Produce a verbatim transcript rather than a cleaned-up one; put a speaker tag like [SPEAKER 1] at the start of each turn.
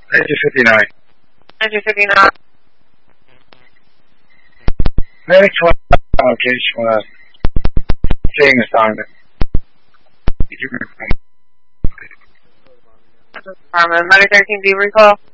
[SPEAKER 1] nineteen fifty-nine.
[SPEAKER 2] nineteen fifty-nine.
[SPEAKER 1] Medic twelve, in case you want to change the assignment.
[SPEAKER 2] Department. Medic thirteen, do you recall?